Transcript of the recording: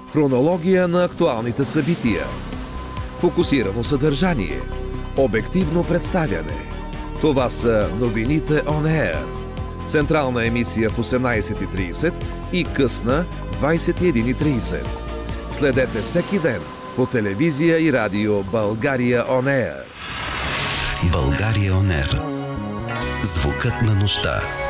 Хронология на актуалните събития. Фокусирано съдържание. Обективно представяне. Това са новините On Air. Централна емисия в 18:30 и късна в 21:30. Следете всеки ден по телевизия и радио България On Air. България On Air. Звукът на нощта.